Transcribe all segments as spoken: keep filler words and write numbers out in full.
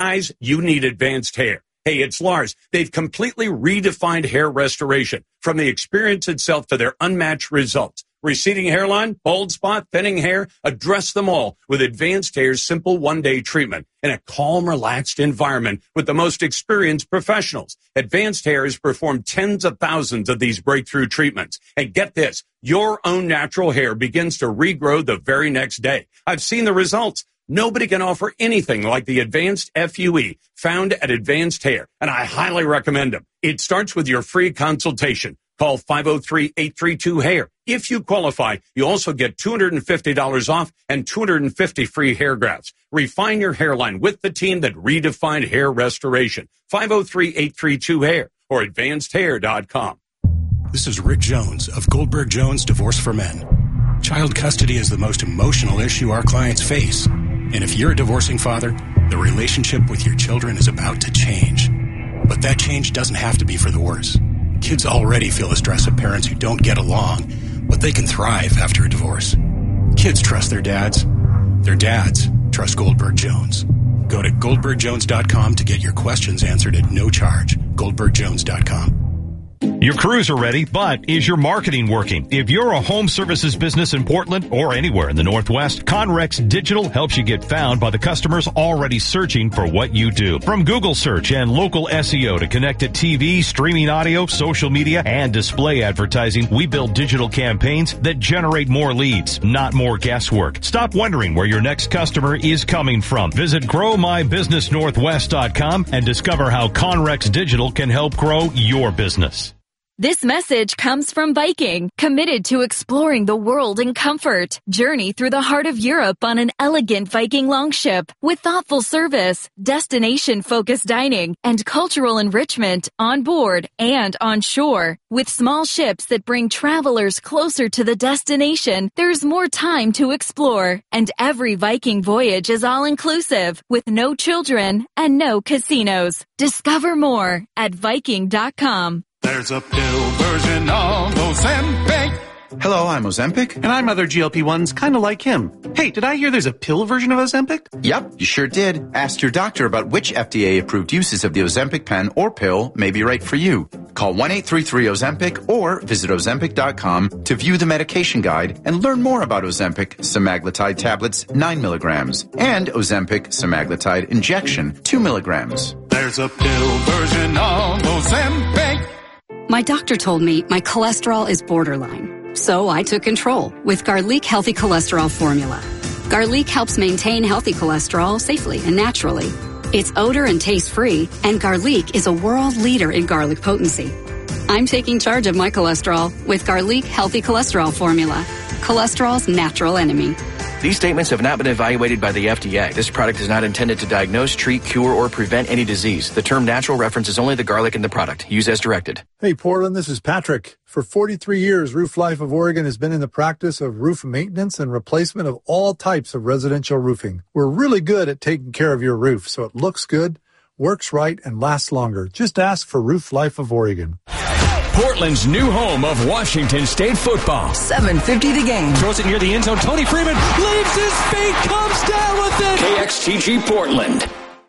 Guys, you need advanced hair. Hey, it's Lars. They've completely redefined hair restoration, from the experience itself to their unmatched results. Receding hairline, bald spot, thinning hair, address them all with Advanced Hair's simple one-day treatment in a calm, relaxed environment with the most experienced professionals. Advanced Hair has performed tens of thousands of these breakthrough treatments. And get this, your own natural hair begins to regrow the very next day. I've seen the results. Nobody can offer anything like the Advanced F U E found at Advanced Hair, and I highly recommend them. It starts with your free consultation. Call five oh three, eight three two, hair. If you qualify, you also get two hundred fifty dollars off and two hundred fifty free hair grafts. Refine your hairline with the team that redefined hair restoration. five oh three, eight three two, hair or advanced hair dot com. This is Rick Jones of Goldberg Jones Divorce for Men. Child custody is the most emotional issue our clients face. And if you're a divorcing father, the relationship with your children is about to change. But that change doesn't have to be for the worse. Kids already feel the stress of parents who don't get along, but they can thrive after a divorce. Kids trust their dads. Their dads trust Goldberg Jones. Go to goldberg jones dot com to get your questions answered at no charge. goldberg jones dot com. Your crews are ready, but is your marketing working? If you're a home services business in Portland or anywhere in the Northwest, Conrex Digital helps you get found by the customers already searching for what you do. From Google search and local S E O to connected T V, streaming audio, social media, and display advertising, we build digital campaigns that generate more leads, not more guesswork. Stop wondering where your next customer is coming from. Visit grow my business northwest dot com and discover how Conrex Digital can help grow your business. This message comes from Viking, committed to exploring the world in comfort. Journey through the heart of Europe on an elegant Viking longship with thoughtful service, destination-focused dining, and cultural enrichment on board and on shore. With small ships that bring travelers closer to the destination, there's more time to explore. And every Viking voyage is all-inclusive, with no children and no casinos. Discover more at viking dot com. There's a pill version of Ozempic. Hello, I'm Ozempic. And I'm other G L P ones kind of like him. Hey, did I hear there's a pill version of Ozempic? Yep, you sure did. Ask your doctor about which F D A-approved uses of the Ozempic pen or pill may be right for you. Call one eight three three Ozempic or visit ozempic dot com to view the medication guide and learn more about Ozempic semaglutide tablets nine milligrams and Ozempic semaglutide injection two milligrams. There's a pill version of Ozempic. My doctor told me my cholesterol is borderline, so I took control with Garlic Healthy Cholesterol Formula. Garlic helps maintain healthy cholesterol safely and naturally. It's odor and taste-free, and Garlic is a world leader in garlic potency. I'm taking charge of my cholesterol with Garlic Healthy Cholesterol Formula, cholesterol's natural enemy. These statements have not been evaluated by the F D A. This product is not intended to diagnose, treat, cure, or prevent any disease. The term natural references only the garlic in the product. Use as directed. Hey, Portland, this is Patrick. For forty-three years, Roof Life of Oregon has been in the practice of roof maintenance and replacement of all types of residential roofing. We're really good at taking care of your roof so it looks good, works right, and lasts longer. Just ask for Roof Life of Oregon. Portland's new home of Washington State football. seven fifty the game. Throws it near the end zone. Tony Freeman leaves his feet, comes down with it. K X T G Portland.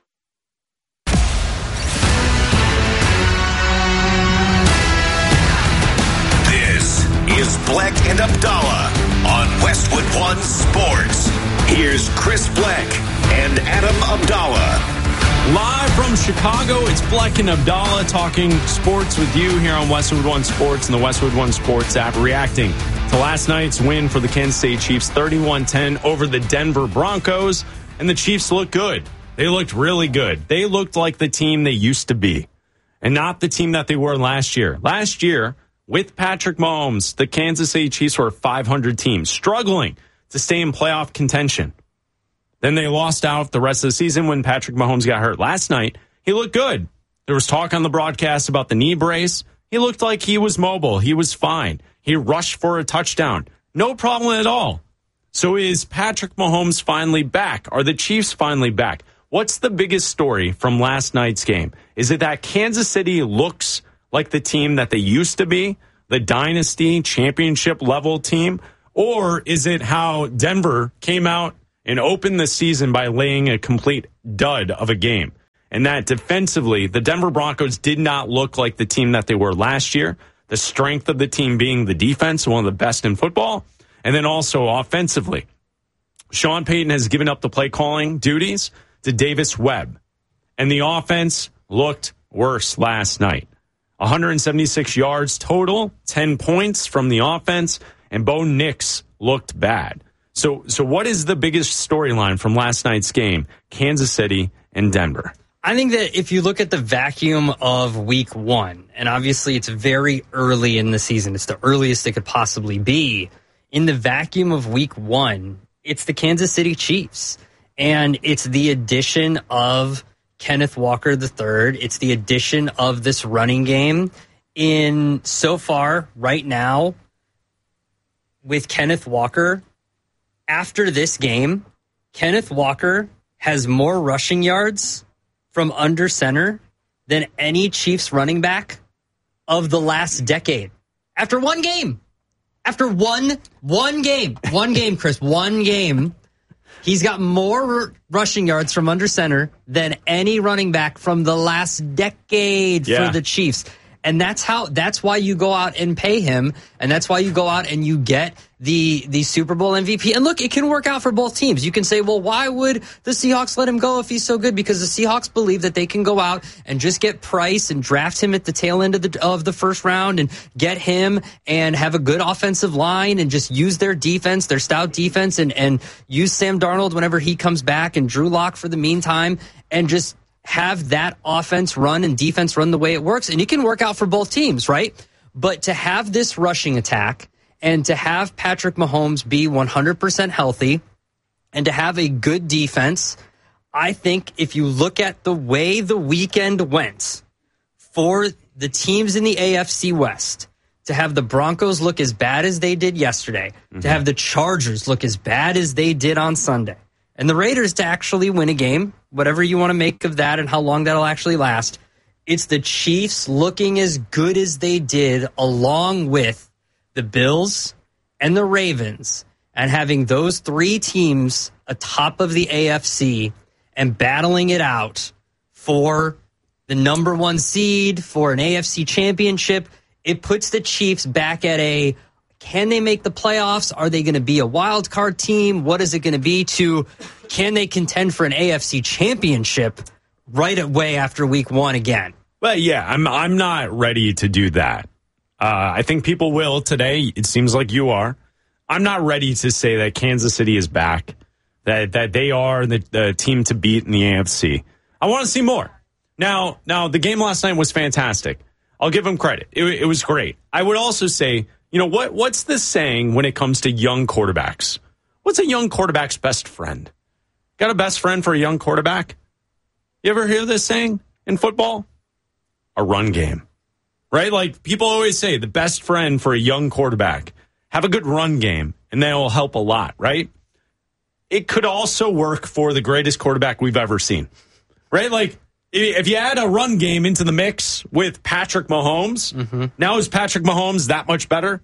This is Black and Abdallah on Westwood One Sports. Here's Chris Black and Adam Abdallah. Live from Chicago, it's Black and Abdallah talking sports with you here on Westwood One Sports and the Westwood One Sports app, reacting to last night's win for the Kansas City Chiefs, thirty-one ten over the Denver Broncos. And the Chiefs look good. They looked really good. They looked like the team they used to be and not the team that they were last year. Last year, with Patrick Mahomes, the Kansas City Chiefs were a five hundred team, struggling to stay in playoff contention. Then they lost out the rest of the season when Patrick Mahomes got hurt. Last night, he looked good. There was talk on the broadcast about the knee brace. He looked like he was mobile. He was fine. He rushed for a touchdown. No problem at all. So is Patrick Mahomes finally back? Are the Chiefs finally back? What's the biggest story from last night's game? Is it that Kansas City looks like the team that they used to be, the dynasty championship level team? Or is it how Denver came out and opened the season by laying a complete dud of a game? and that defensively, the Denver Broncos did not look like the team that they were last year. The strength of the team being the defense, one of the best in football, and then also offensively. Sean Payton has given up the play calling duties to Davis Webb, and the offense looked worse last night. one hundred seventy-six yards total, ten points from the offense, and Bo Nix looked bad. So, so what is the biggest storyline from last night's game, Kansas City and Denver? I think that if you look at the vacuum of week one, and obviously it's very early in the season, it's the earliest it could possibly be. In the vacuum of week one, it's the Kansas City Chiefs. And it's the addition of Kenneth Walker the third. It's the addition of this running game. In so far, right now, with Kenneth Walker, after this game, Kenneth Walker has more rushing yards from under center than any Chiefs running back of the last decade. After one game. After one, one game. One game, Chris. One game. He's got more r- rushing yards from under center than any running back from the last decade yeah. for the Chiefs. And that's how, that's why you go out and pay him. And that's why you go out and you get the, the Super Bowl M V P. And look, it can work out for both teams. You can say, well, why would the Seahawks let him go if he's so good? Because the Seahawks believe that they can go out and just get Price and draft him at the tail end of the, of the first round and get him and have a good offensive line and just use their defense, their stout defense, and, and use Sam Darnold whenever he comes back and Drew Lock for the meantime and just have that offense run and defense run the way it works. And it can work out for both teams, right? But to have this rushing attack and to have Patrick Mahomes be one hundred percent healthy and to have a good defense, I think if you look at the way the weekend went for the teams in the A F C West, to have the Broncos look as bad as they did yesterday, mm-hmm. to have the Chargers look as bad as they did on Sunday, and the Raiders to actually win a game, whatever you want to make of that and how long that'll actually last, it's the Chiefs looking as good as they did along with the Bills and the Ravens, and having those three teams atop of the A F C and battling it out for the number one seed, for an A F C championship. It puts the Chiefs back at a, can they make the playoffs? Are they going to be a wild card team? What is it going to be to, can they contend for an A F C championship right away after week one again? Well, yeah, I'm I'm not ready to do that. Uh, I think people will today. It seems like you are. I'm not ready to say that Kansas City is back, that that they are the, the team to beat in the A F C. I want to see more. Now, now the game last night was fantastic. I'll give them credit. It, it was great. I would also say, you know, what what's the saying when it comes to young quarterbacks? What's a young quarterback's best friend? Got a best friend for a young quarterback? You ever hear this saying in football? A run game. Right? Like people always say, the best friend for a young quarterback, have a good run game, and that will help a lot, right? It could also work for the greatest quarterback we've ever seen. Right? Like if you add a run game into the mix with Patrick Mahomes, mm-hmm. now is Patrick Mahomes that much better?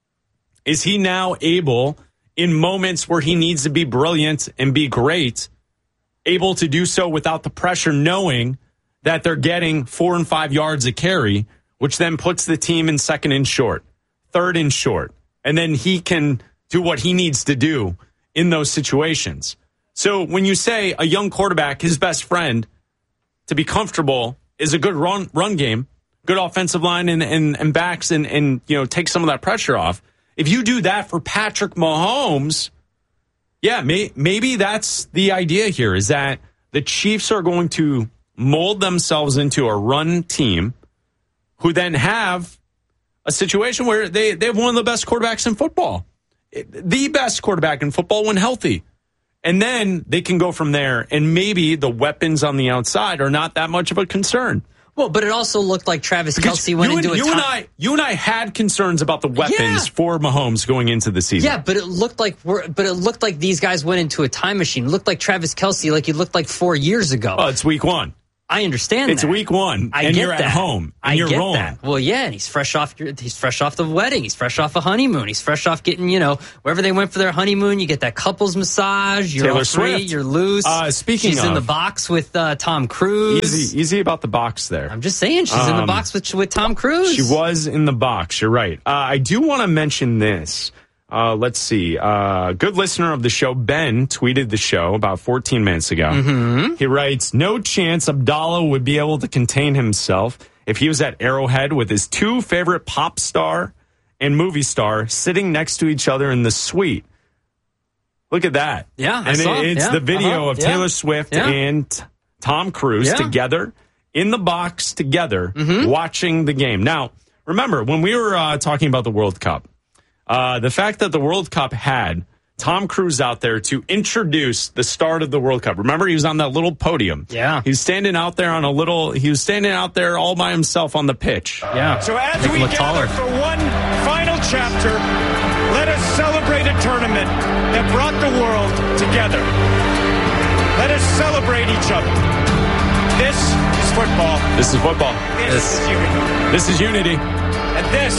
Is he now able, in moments where he needs to be brilliant and be great, able to do so without the pressure, knowing that they're getting four and five yards a carry, which then puts the team in second and short, third and short, and then he can do what he needs to do in those situations. So when you say a young quarterback, his best friend, to be comfortable is a good run run game, good offensive line and, and, and backs and, and, you know, take some of that pressure off. If you do that for Patrick Mahomes, yeah, may, maybe that's the idea here, is that the Chiefs are going to mold themselves into a run team who then have a situation where they, they have one of the best quarterbacks in football, the best quarterback in football when healthy. And then they can go from there, and maybe the weapons on the outside are not that much of a concern. Well, but it also looked like Travis Kelce went into a you time. and I, you and I had concerns about the weapons yeah. for Mahomes going into the season. Yeah, but it looked like we're, but it looked like these guys went into a time machine. It looked like Travis Kelce, like he looked like four years ago. Oh, it's week one. I understand It's that. week one, I and get you're that. at home, and I you're get rolling. that. Well, yeah, and he's fresh off. He's fresh off the wedding. He's fresh off a honeymoon. He's fresh off getting, you know, wherever they went for their honeymoon. You get that couples massage. You're Taylor all free. Swift. You're loose. Uh, speaking she's of, in the box with uh, Tom Cruise. Easy, easy about the box there. I'm just saying, she's in the Um, box with with Tom Cruise. She was in the box. You're right. Uh, I do want to mention this. Uh, let's see. Uh, good listener of the show, Ben, tweeted the show about fourteen minutes ago. Mm-hmm. He writes, no chance Abdallah would be able to contain himself if he was at Arrowhead with his two favorite pop star and movie star sitting next to each other in the suite. Look at that. Yeah, I and saw. it, it's Yeah, the video uh-huh, of yeah. Taylor Swift Yeah. and t- Tom Cruise Yeah. together in the box together Mm-hmm. watching the game. Now, remember, when we were uh, talking about the World Cup, uh, the fact that the World Cup had Tom Cruise out there to introduce the start of the World Cup. Remember, he was on that little podium. Yeah. He was standing out there on a little, he was standing out there all by himself on the pitch. Yeah. So as Make him we look gather taller. for one final chapter, let us celebrate a tournament that brought the world together. Let us celebrate each other. This is football. This is football. This, is unity. This is unity. And this,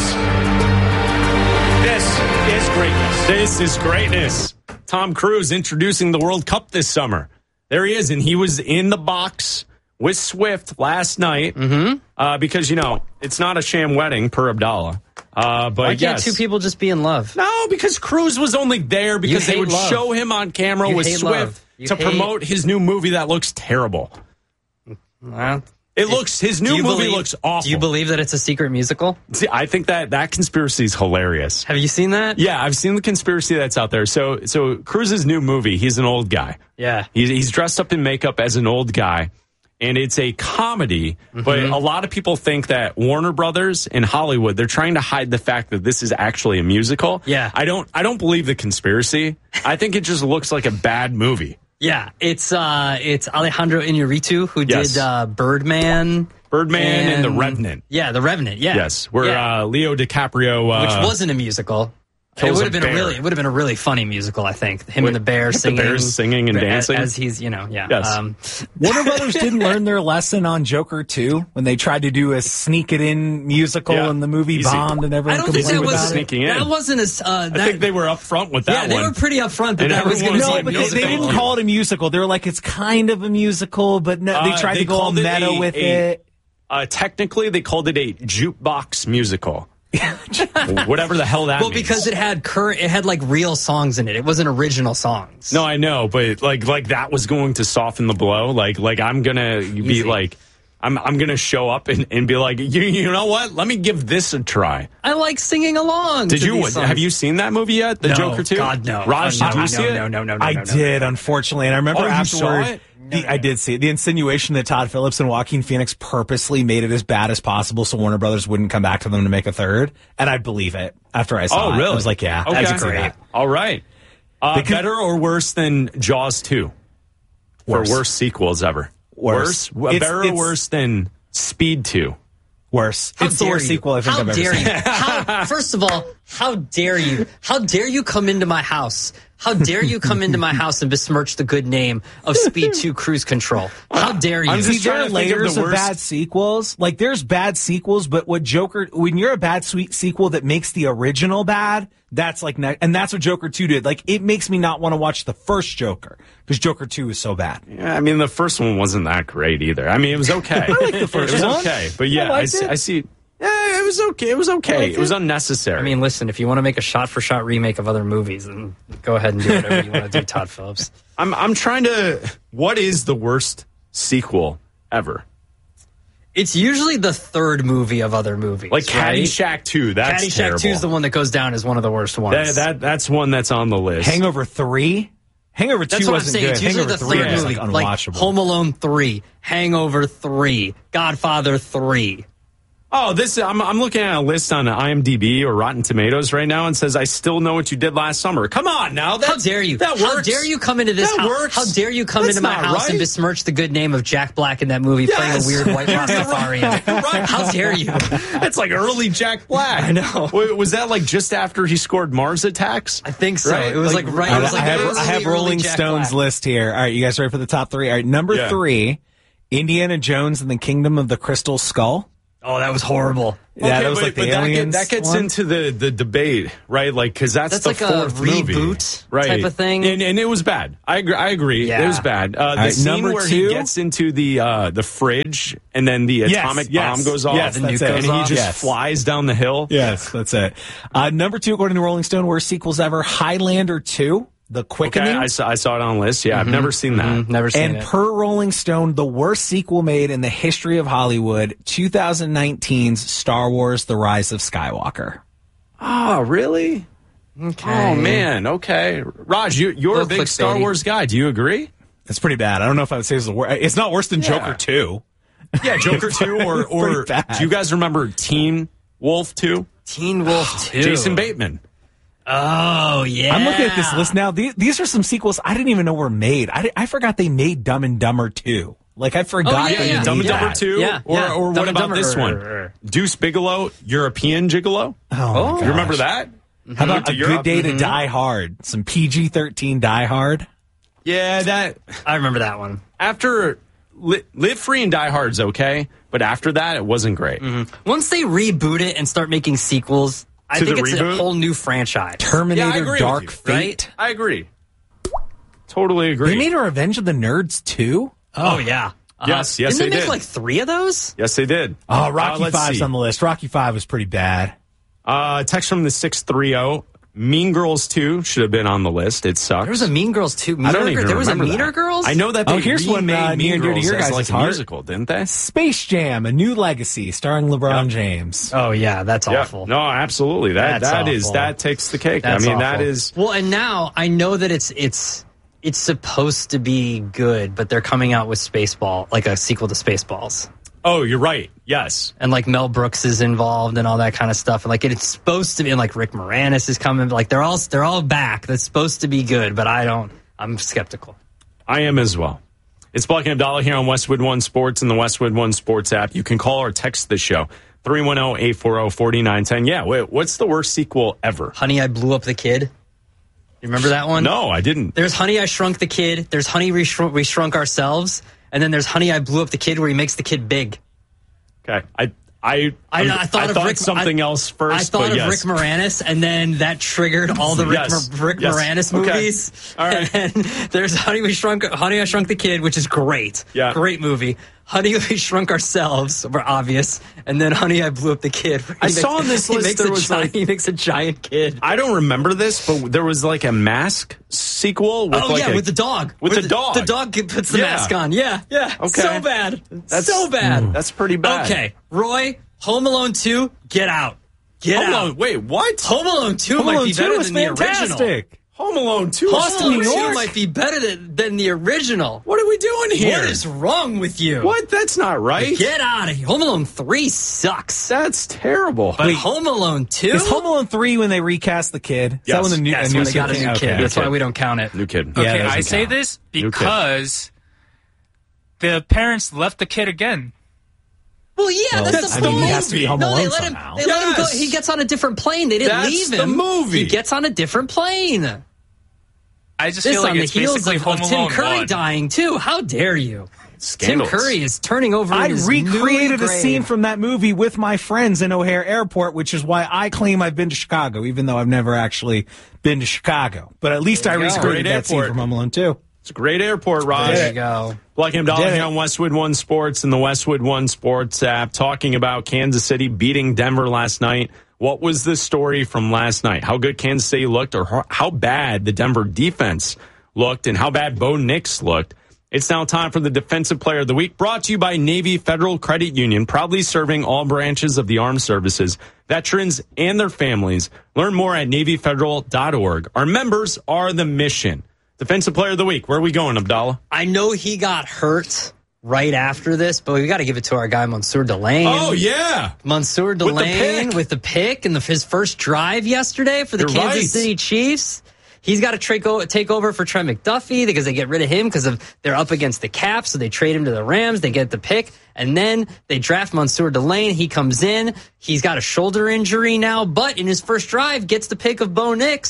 this is greatness. This is greatness. Tom Cruise introducing the World Cup this summer. There he is, and he was in the box with Swift last night Mm-hmm. uh, because, you know, it's not a sham wedding per Abdallah. Uh, but Why can't yes. two people just be in love? No, because Cruise was only there because they hate would love. show him on camera You with hate Swift love. You to hate- promote his new movie that looks terrible. Well, It looks his do new you movie believe- looks awful. Do you believe that it's a secret musical? See, I think that that conspiracy is hilarious. Have you seen that? Yeah, I've seen the conspiracy that's out there. So, so Cruise's new movie, he's an old guy. Yeah. He's, he's dressed up in makeup as an old guy, and it's a comedy. But Mm-hmm. a lot of people think that Warner Brothers in Hollywood, they're trying to hide the fact that this is actually a musical. Yeah. I don't. I don't believe the conspiracy. I think it just looks like a bad movie. Yeah, it's uh, it's Alejandro Iñárritu who Yes. did uh, Birdman, Birdman and, The Revenant. Yeah, The Revenant. Yeah, Yes, where Yeah. uh, Leo DiCaprio, uh, which wasn't a musical. It kills would have a been a bear. really, it would have been a really funny musical. I think him With- and the bear with the singing, bears singing and as- dancing? as he's, you know, yeah. Yes. Um, Warner Brothers didn't learn their lesson on Joker two when they tried to do a sneak it in musical Yeah. and the movie Easy. bombed and I everyone don't think complained that was about it. sneaking in. that wasn't as uh, that, I think they were up front with that yeah, they one. were pretty upfront that And that was everyone going was to No, be a but they, musical. they didn't call it a musical. They were like, it's kind of a musical, but no, they Uh, tried to go all called it meta a- with a- it. Uh, technically, they called it a jukebox musical. Whatever the hell that Well, means. because it had current, it had like real songs in it. It wasn't original songs. No, I know, but like like that was going to soften the blow. Like like I'm gonna be Easy. like I'm I'm gonna show up and, and be like, you you know what? Let me give this a try. I like singing along. Did to you these songs. have you seen that movie yet? The No. Joker two? God, no. Raj, Oh, did no, you see no, it? no, no, no, no, I no, no, did, no. unfortunately. And I remember Oh, you saw afterward, it? the, I did see it. The insinuation that Todd Phillips and Joaquin Phoenix purposely made it as bad as possible so Warner Brothers wouldn't come back to them to make a third. And I believe it after I saw Oh, it. really? I was like, yeah, okay. that's great. All right. Uh, Because- better or worse than Jaws two? Worse. For worst sequels ever. Worse. Worse? It's- better or it's- worse than Speed two? Worse. How It's the dare worst you? sequel I think how I've ever dare seen. You? How, first of all, how dare you? How dare you come into my house? How dare you come into my house and besmirch the good name of Speed two Cruise Control? How dare you? I'm just See, there trying are to think of layers the of, worst- bad sequels. Like, there's bad sequels, but what Joker, when you're a bad sweet sequel that makes the original bad, that's like, ne- and that's what Joker two did. Like, it makes me not want to watch the first Joker because Joker two is so bad. Yeah, I mean, the first one wasn't that great either. I mean, it was okay. I like the first It was one. okay. But yeah, I I, liked see, it. I see. Yeah, it was okay. It was okay. It was unnecessary. I mean, listen, if you want to make a shot-for-shot remake of other movies, then go ahead and do whatever you want to do, Todd Phillips. I'm I'm trying to. What is the worst sequel ever? It's usually the third movie of other movies. Like right? Caddyshack two. That's Caddyshack terrible. two is the one that goes down as one of the worst ones. That, that that's one that's on the list. Hangover three? Hangover two That's what I'm wasn't saying. good. It's usually Hangover the three third was movie, like like unwatchable. Home Alone three, Hangover three, Godfather three. Oh, this I'm I'm looking at a list on IMDb or Rotten Tomatoes right now and says I still know what you did last summer. Come on now, How dare you? That How works. dare you come into this That house? works. How dare you come That's into my not house right. and besmirch the good name of Jack Black in that movie Yes. playing a weird white Rastafarian? Right. How dare you? That's like early Jack Black. I know. Wait, was that like just after he scored Mars Attacks? I think so. Right? It was like, Like, right. I, It was like I have, early, I have early Rolling Jack Stones Black. list here. All right, you guys ready for the top three? All right, number Yeah. three Indiana Jones and the Kingdom of the Crystal Skull. Oh, that was horrible. Yeah, Okay, that was but, like the but that, aliens. get, that gets one. into the, the debate, right? Like, because that's, That's the like a fourth movie, reboot right? type of thing. And, and it was bad. I agree. I agree. Yeah. It was bad. Uh, the right, scene number where two? he gets into the uh, the fridge and then the Yes, atomic yes, bomb goes off, yes, and, that's he it. and he Off. just Yes. flies down the hill. Yes, that's it. Uh, number two, according to Rolling Stone, worst sequels ever, Highlander two, The Quickening. Okay, I saw, I saw it on the list. Yeah, I've never seen that. Mm-hmm. Never seen And it. per Rolling Stone, the worst sequel made in the history of Hollywood, twenty nineteen's Star Wars The Rise of Skywalker. Oh, really? Okay. Oh, man. Okay. Raj, you, you're a Little big clickbaity. Star Wars guy. Do you agree? It's pretty bad. I don't know if I would say it's the worst. It's not worse than Yeah. Joker two. Yeah, Joker two, or, or Pretty bad. do you guys remember Teen Wolf two? Teen Wolf two. Jason Bateman. Oh, yeah. I'm looking at this list now. These, these are some sequels I didn't even know were made. I, I forgot they made Dumb and Dumber two. Like, I forgot Oh, yeah, they yeah. made Dumb and that. Dumber two? Yeah, or yeah. or Dumb what and about Dumber. this one? Deuce Bigelow, European Gigolo? Oh, You remember that? How about Went to A Europe? Good Day to Mm-hmm. Die Hard? Some P G thirteen Die Hard. Yeah, that. I remember that one. After Li- Live Free and Die Hard's okay, but after that, it wasn't great. Once they reboot it and start making sequels, I To think the it's reboot? a whole new franchise. Terminator Yeah, I agree Dark with you, Fate. I agree. Totally agree. They made a Revenge of the Nerds too? Oh, yeah. Uh, Yes, yes, Didn't they they, make did. like three of those? Yes, they did. Oh, Rocky Uh, let's Five's see. on the list. Rocky Five was pretty bad. Uh, text from the six three zero. Mean Girls two should have been on the list. It sucks. There was a Mean Girls two. Meaner I don't even Girls? There was a remember Meaner that. Girls? I know that they Oh, here's one, remade uh, near Mean and dear to Girls your as guys' like a heart. musical, didn't they? Space Jam: A New Legacy, starring LeBron Yep. James. Oh, yeah. That's Yeah. awful. No, absolutely. That That's that is awful. that takes the cake. That's I mean, that awful. is Well, and now I know that it's it's it's supposed to be good, but they're coming out with Spaceball, like a sequel to Spaceballs. Oh, you're right. Yes. And like Mel Brooks is involved and all that kind of stuff. And like it's supposed to be, and like Rick Moranis is coming. Like they're all they're all back. That's supposed to be good, but I don't. I'm skeptical. I am as well. It's Black and Abdallah here on Westwood One Sports and the Westwood One Sports app. You can call or text the show. three one zero, eight four zero, four nine one zero. Yeah, wait, what's the worst sequel ever? Honey, I Blew Up the Kid. You remember that one? No, I didn't. There's Honey, I Shrunk the Kid. There's Honey, We Shrunk, we Shrunk Ourselves. And then there's Honey, I Blew Up the Kid, where he makes the kid big. Okay. I I I, I thought I of thought Rick, something I, else first. I thought but of yes. Rick Moranis, and then that triggered all the Rick, Yes. Mo- Rick Yes. Moranis Okay. movies. All right. And then there's Honey, We Shrunk, Honey, I Shrunk the Kid, which is great. Yeah. Great movie. Honey, We Shrunk Ourselves, were obvious. And then Honey, I Blew Up the Kid. where he I makes- saw on this he list makes there a was giant, like- he makes a giant kid. I don't remember this, but there was like a Mask sequel with oh like yeah, a, with the dog. With, the dog. The dog puts the Yeah. mask on. Yeah, yeah. Okay. So bad. That's- so bad. That's pretty bad. Okay, Roy, Home Alone two, get out. Get Home out. Alone, wait, what? Home Alone two Home might Alone be two better was than the original. fantastic. Home Alone two. Home is Alone New two York? might be better than, than the original. What are we doing here? What is wrong with you? What? That's not right. Get out of here. Home Alone three sucks. That's terrible. But Home Alone two? Is Home Alone three when they recast the kid? Is Yes. that when the new, That's a new when they got a kid new came? kid. Okay. That's why we don't count it. New kid. Yeah, Okay, that I doesn't say count. this New kid. because the parents left the kid again. Well, yeah, Well, that's, I the mean, movie. he has to be Home no, Alone they let him. somehow. They let him go. Yes. He gets on a different plane. They didn't That's leave the him. movie. He gets on a different plane. I just This feel like on the it's heels basically of, Home of Tim Alone Curry one. dying too. How dare you? Scandalous. Tim Curry is turning over. I in his recreated new a grave. scene from that movie with my friends in O'Hare Airport, which is why I claim I've been to Chicago, even though I've never actually been to Chicago. But at least I you go. recreated Great that scene airport. from Home Alone two. It's a great airport, Raj. There you go. Black and Abdallah Did it. here on Westwood One Sports and the Westwood One Sports app, talking about Kansas City beating Denver last night. What was the story from last night? How good Kansas City looked, or how- how bad the Denver defense looked, and how bad Bo Nix looked? It's now time for the Defensive Player of the Week, brought to you by Navy Federal Credit Union, proudly serving all branches of the armed services, veterans, and their families. Learn more at navy federal dot org. Our members are the mission. Defensive Player of the Week. Where are we going, Abdallah? I know he got hurt right after this, but we got to give it to our guy Mansour Delane. Oh, yeah. Mansour With the Delane pick. with the pick and the, his first drive yesterday for the You're Kansas right. City Chiefs. He's got to take over, take over for Trent McDuffie because they get rid of him because of they're up against the cap, so they trade him to the Rams. They get the pick, and then they draft Mansour Delane. He comes in. He's got a shoulder injury now, but in his first drive, gets the pick of Bo Nix.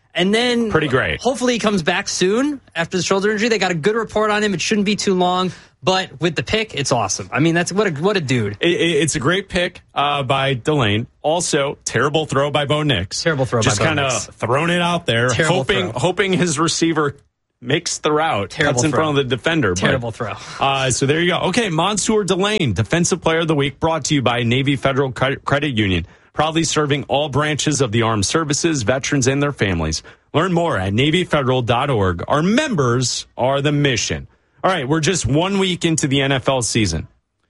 And then pretty great. Hopefully he comes back soon after the shoulder injury. They got a good report on him. It shouldn't be too long. But with the pick, it's awesome. I mean, that's what a what a dude. It, it, it's a great pick uh, by Delane. Also, terrible throw by Bo Nix. Terrible throw Just by Bo Just kind of throwing it out there, Terrible hoping throw. hoping his receiver makes the route. Terrible Cuts in throw. front of the defender. Terrible but, throw. Uh, so there you go. Okay, Mansour Delane, Defensive Player of the Week, brought to you by Navy Federal Credit Union. Proudly serving all branches of the armed services, veterans, and their families. Learn more at Navy Federal dot org. Our members are the mission. All right, we're just one week into the N F L season.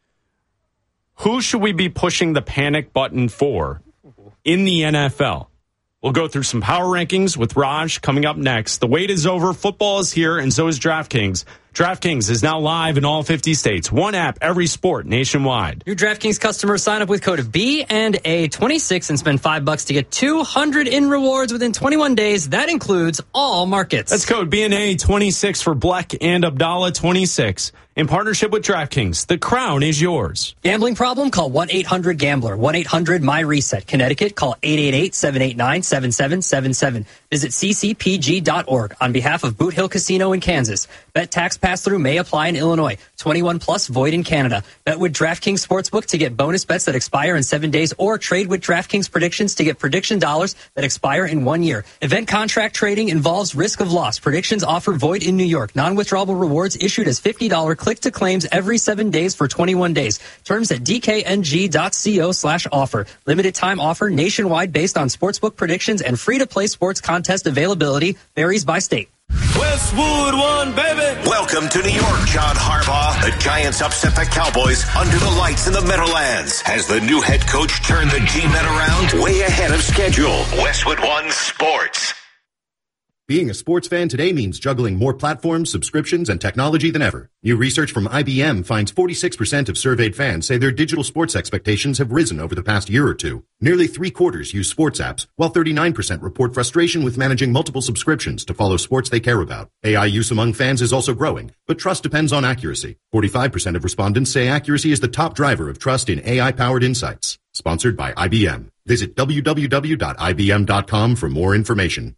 Who should we be pushing the panic button for in the N F L? We'll go through some power rankings with Raj coming up next. The wait is over. Football is here, and so is DraftKings. DraftKings is now live in all fifty states. One app, every sport, nationwide. New DraftKings customers sign up with code B and A twenty-six and spend five bucks to get two hundred in rewards within twenty-one days. That includes all markets. That's code B and A twenty-six for Bleck and Abdallah twenty-six. In partnership with DraftKings, the crown is yours. Gambling problem? Call one eight hundred gambler. one eight hundred my reset. Connecticut, call eight eight eight, seven eight nine, seven seven seven seven. Visit c c p g dot org on behalf of Boot Hill Casino in Kansas. Bet tax pass-through may apply in Illinois. twenty-one plus void in Canada. Bet with DraftKings Sportsbook to get bonus bets that expire in seven days or trade with DraftKings predictions to get prediction dollars that expire in one year. Event contract trading involves risk of loss. Predictions offer void in New York. Non-withdrawable rewards issued as fifty dollars click-to-claims every seven days for twenty-one days. Terms at d k n g dot co slash offer. Limited time offer nationwide based on sportsbook predictions and free-to-play sports contest availability varies by state. Westwood One, baby. Welcome to New York, John Harbaugh. The Giants upset the Cowboys under the lights in the Meadowlands. Has the new head coach turned the G-Men around? Way ahead of schedule. Westwood One Sports. Being a sports fan today means juggling more platforms, subscriptions, and technology than ever. New research from I B M finds forty-six percent of surveyed fans say their digital sports expectations have risen over the past year or two. Nearly three quarters use sports apps, while thirty-nine percent report frustration with managing multiple subscriptions to follow sports they care about. A I use among fans is also growing, but trust depends on accuracy. forty-five percent of respondents say accuracy is the top driver of trust in A I-powered insights. Sponsored by I B M. Visit w w w dot i b m dot com for more information.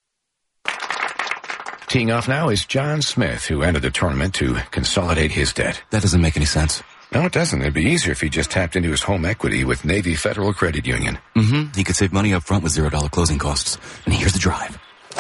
Teeing off now is John Smith, who entered the tournament to consolidate his debt. That doesn't make any sense. No, it doesn't. It'd be easier if he just tapped into his home equity with Navy Federal Credit Union. Mm-hmm. He could save money up front with zero dollar closing costs. And here's the drive.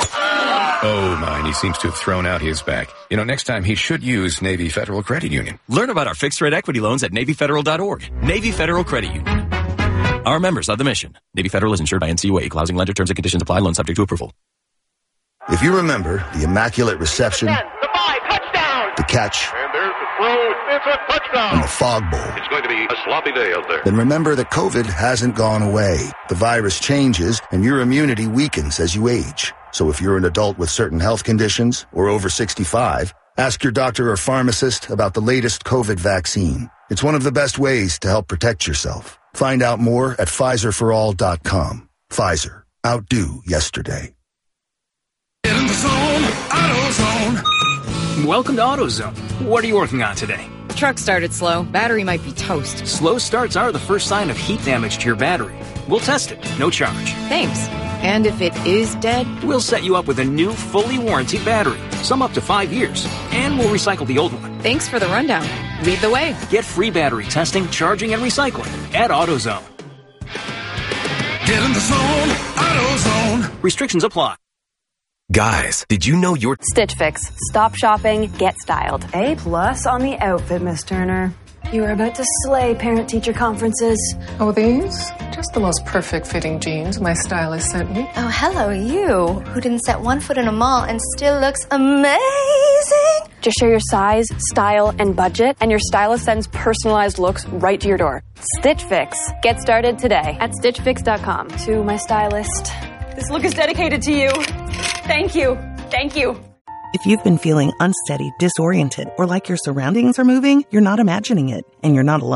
Oh, my, and he seems to have thrown out his back. You know, next time he should use Navy Federal Credit Union. Learn about our fixed-rate equity loans at navy federal dot org. Navy Federal Credit Union. Our members of the mission. Navy Federal is insured by N C U A. Equal housing lender. Terms and conditions apply. Loan subject to approval. If you remember the immaculate reception, the five, touchdown, the catch, and there's the throw, it's a touchdown, and the fog bowl, it's going to be a sloppy day out there. Then remember that COVID hasn't gone away. The virus changes, and your immunity weakens as you age. So if you're an adult with certain health conditions or over sixty-five, ask your doctor or pharmacist about the latest COVID vaccine. It's one of the best ways to help protect yourself. Find out more at Pfizer for all dot com. Pfizer. Outdo yesterday. Get in the zone, AutoZone. Welcome to AutoZone. What are you working on today? Truck started slow. Battery might be toast. Slow starts are the first sign of heat damage to your battery. We'll test it, no charge. Thanks. And if it is dead? We'll set you up with a new, fully warranted battery, some up to five years, and we'll recycle the old one. Thanks for the rundown. Lead the way. Get free battery testing, charging, and recycling at AutoZone. Get in the zone, AutoZone. Restrictions apply. Guys, did you know your Stitch Fix. Stop shopping, get styled. A plus on the outfit, Miss Turner. You are about to slay parent-teacher conferences. Oh, these? Just the most perfect fitting jeans my stylist sent me. Oh, hello, you, who didn't set one foot in a mall and still looks amazing. Just share your size, style, and budget, and your stylist sends personalized looks right to your door. Stitch Fix. Get started today at stitch fix dot com. To my stylist. This look is dedicated to you. Thank you. Thank you. If you've been feeling unsteady, disoriented, or like your surroundings are moving, you're not imagining it, and you're not alone.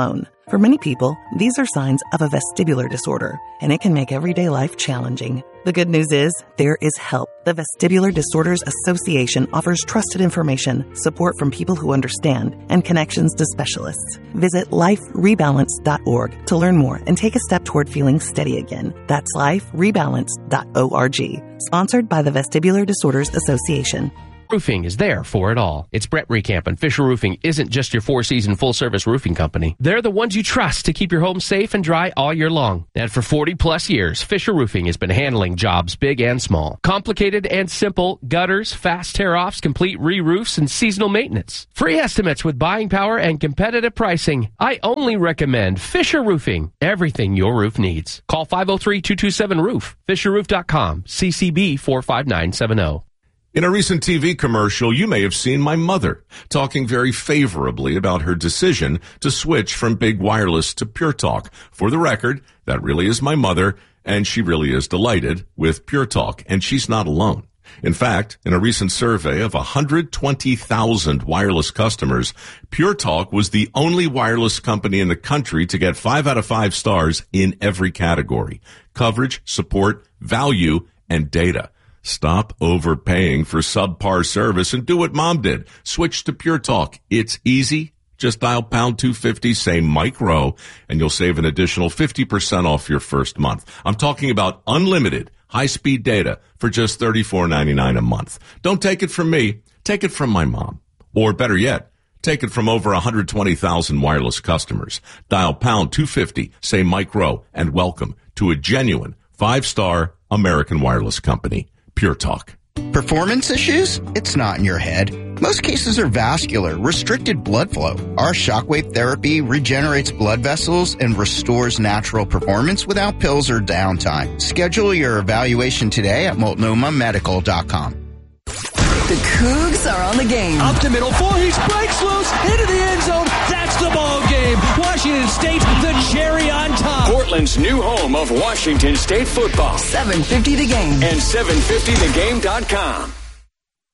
For many people, these are signs of a vestibular disorder, and it can make everyday life challenging. The good news is, there is help. The Vestibular Disorders Association offers trusted information, support from people who understand, and connections to specialists. Visit life rebalance dot org to learn more and take a step toward feeling steady again. That's life rebalance dot org. Sponsored by the Vestibular Disorders Association. Roofing is there for it all. It's Brett Recamp, and Fisher Roofing isn't just your four-season full-service roofing company. They're the ones you trust to keep your home safe and dry all year long. And for forty-plus years, Fisher Roofing has been handling jobs big and small. Complicated and simple gutters, fast tear-offs, complete re-roofs, and seasonal maintenance. Free estimates with buying power and competitive pricing. I only recommend Fisher Roofing. Everything your roof needs. Call five oh three, two two seven, roof. fisher roof dot com. C C B four five nine seven zero. In a recent T V commercial, you may have seen my mother talking very favorably about her decision to switch from Big Wireless to Pure Talk. For the record, that really is my mother, and she really is delighted with Pure Talk, and she's not alone. In fact, in a recent survey of one hundred twenty thousand wireless customers, Pure Talk was the only wireless company in the country to get five out of five stars in every category: coverage, support, value, and data. Stop overpaying for subpar service and do what Mom did. Switch to Pure Talk. It's easy. Just dial pound two fifty, say Mike Rowe, and you'll save an additional fifty percent off your first month. I'm talking about unlimited high-speed data for just thirty-four ninety-nine a month. Don't take it from me. Take it from my mom. Or better yet, take it from over one hundred twenty thousand wireless customers. Dial pound two fifty, say Mike Rowe, and welcome to a genuine five-star American wireless company. Pure Talk. Performance issues? It's not in your head. Most cases are vascular, restricted blood flow. Our shockwave therapy regenerates blood vessels and restores natural performance without pills or downtime. Schedule your evaluation today at multnomah medical dot com. The Cougs are on the game. Up the middle, Voorhees breaks loose into the end zone. That's the ball game. Washington State, the cherry on top. Portland's new home of Washington State football. seven fifty The Game. And seven fifty the game dot com.